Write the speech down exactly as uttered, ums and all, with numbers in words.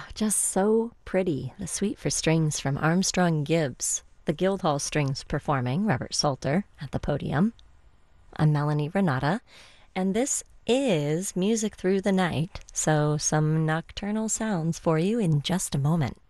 Ah, just so pretty. The Suite for Strings from Armstrong Gibbs. The Guildhall Strings performing, Robert Salter at the podium. I'm Melanie Renata, and this is Music Through the Night, so some nocturnal sounds for you in just a moment.